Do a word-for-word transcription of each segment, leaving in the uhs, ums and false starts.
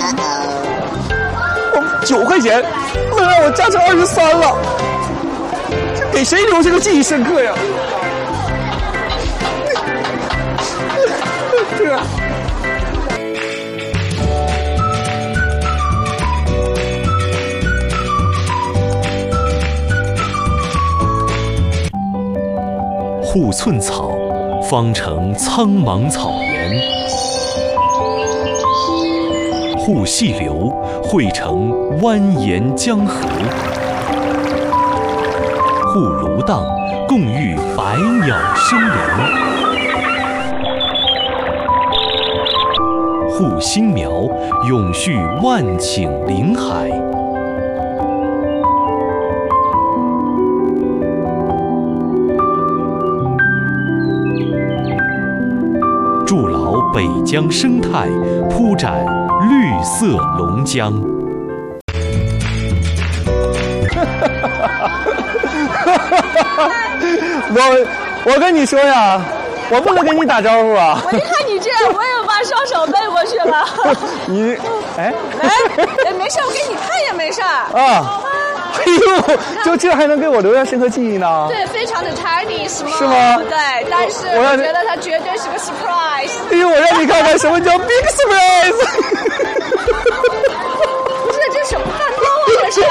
我九块钱能让我加成二十三了，这给谁留这个记忆深刻呀？这个。 护寸草，方成苍茫草原；护细流，汇成蜿蜒江河；护芦荡，共育百鸟生灵；护新苗，永续万顷林海。筑牢北疆生态，铺展绿色龙江。 我我跟你说呀，我不能跟你打招呼啊！ 我一看你这样，我也把双手背过去了。 你哎哎，没事，我给你看也没事。 啊。哎呦，就这还能给我留下深刻记忆呢？ 对，非常的 tiny， 是吗？ 是吗？ 对，但是我觉得它绝对是个 surprise。 哎呦，我让你看看什么叫 big surprise。 不是，这什么蛋糕啊？这是？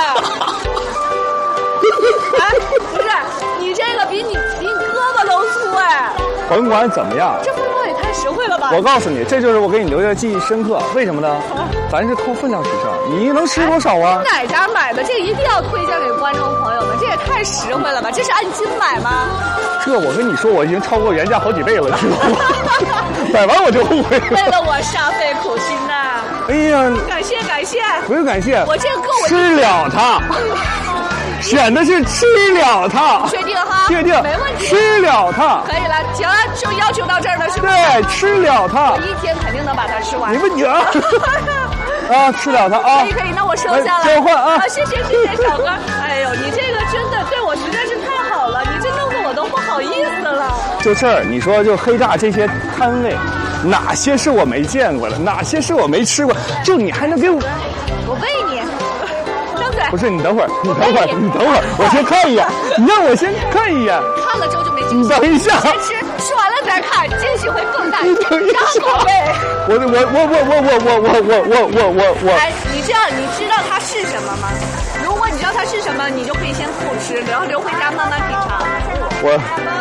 哎，不是，你这个比你比你胳膊都粗哎。 甭管怎么样， 这分量也太实惠了吧！ 我告诉你，这就是我给你留下的记忆深刻。为什么呢？啊、咱是扣分量取胜，你能吃多少啊？ 哪家买的？这一定要推荐给观众朋友们，这也太实惠了吧！这是按斤买吗？ 这我跟你说，我已经超过原价好几倍了，知道吗？买完我就后悔了。 为了我煞费苦心呐、啊！ 哎呀， 感谢感谢， 不用感谢， 我这个够我吃了它。选的是吃了它， 确定哈？ 确定， 没问题。 吃了它， 可以了，行了，就要求到这儿了，是吧？ 对，吃了它， 我一天肯定能把它吃完。 没问题啊！啊，吃了它啊！ 可以可以，那我收下来。 交换啊！ 啊，谢谢谢谢小哥。哎呦，你这个真的对我实在是太好了，你这弄得我都不好意思了。 就这儿，你说就黑大这些摊位，哪些是我没见过的，哪些是我没吃过？就你还能给我？ 我喂你。 不是你等会儿，你等会儿，你等会儿，我先看一眼，你让我先看一眼。 看了之后就没惊喜。 你等一下， 先吃，吃完了再看，惊喜会更大。 你等一下， 口味。 我我我我我我我我我我我我。 哎，你这样你知道它是什么吗？如果你知道它是什么，你就可以先不吃，然后留回家慢慢品尝。 我，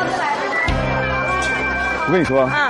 我跟你说啊，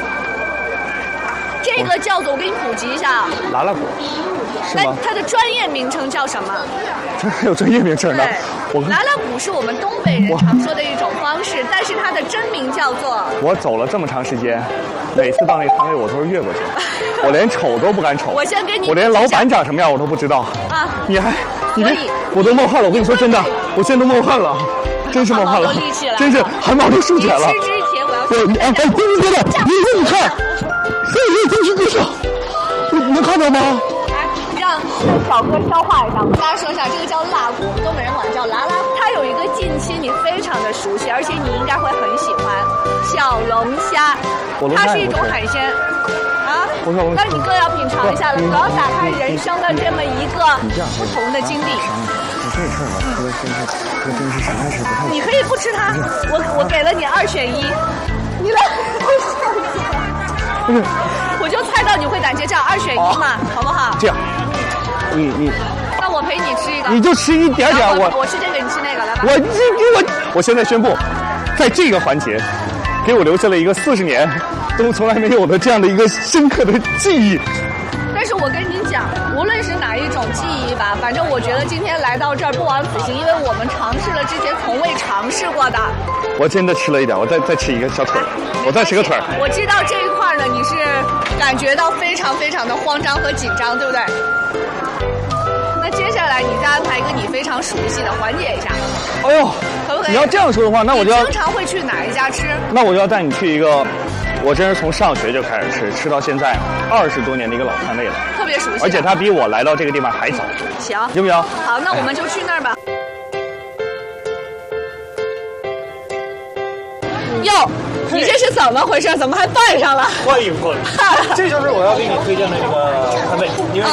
这个叫做我给你普及一下， 拉拉果。 那它的专业名称叫什么？ 这还有专业名称呢？ 我拉拉鼓是我们东北人常说的一种方式，但是它的真名叫做…… 我走了这么长时间，每次到那摊位我都是越过去，我连瞅都不敢瞅。 我先给你， 我连老板长什么样我都不知道啊！你还，你这，我都冒汗了。我跟你说真的，我现在都冒汗了，真是冒汗了，真是汗毛都竖起来了。 吃之前我要。 对，哎，对对对的，你你你看，这这这是多少？你能看到吗？ 让小哥消化一下，我跟大家说一下，这个叫辣骨，东北人管叫拉拉。它有一个近亲你非常的熟悉，而且你应该会很喜欢小龙虾，它是一种海鲜啊。那你更要品尝一下了，主要打开人生的这么一个不同的经历。 这事儿吧，这真是这真是实在是不太。 你可以不吃它，我我给了你二选一，你来。我就猜到你会胆怯，这样二选一嘛，好不好？ 这样。你你， 那我陪你吃一个， 你就吃一点点。 我我吃这个，你吃那个，来吧。 我这我我现在宣布，在这个环节，给我留下了一个四十年都从来没有的这样的一个深刻的记忆。 但是我跟你讲，无论是哪一种记忆吧，反正我觉得今天来到这儿不枉此行，因为我们尝试了之前从未尝试过的。 我真的吃了一点，我再再吃一个小腿，我再吃个腿。 我知道这一块呢，你是感觉到非常非常的慌张和紧张，对不对？那接下来你再安排一个你非常熟悉的，缓解一下。 哎呦， 可不可以？ 你要这样说的话，那我就要经常会去哪一家吃？ 那我就要带你去一个，我真是从上学就开始吃，吃到现在二十多年的一个老摊位了， 特别熟悉。 而且它比我来到这个地方还早。 行， 行不行？ 好，那我们就去那儿吧。哟，你这是怎么回事？怎么还拌上了？ 欢迎光临，这就是我要给你推荐的这个摊位，因为